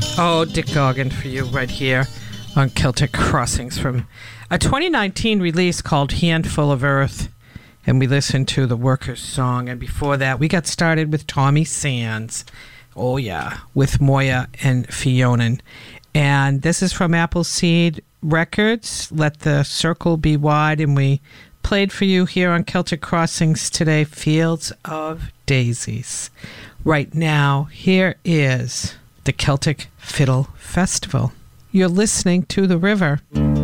Oh, Dick Gaughan for you right here on Celtic Crossings from a 2019 release called Handful of Earth. And we listened to the Workers' Song. And before that, we got started with Tommy Sands. Oh, yeah, with Moya and Fionan. And this is from Appleseed Records, Let the Circle Be Wide. And we played for you here on Celtic Crossings today, Fields of Daisies. Right now, here is the Celtic Fiddle Festival. You're listening to The River.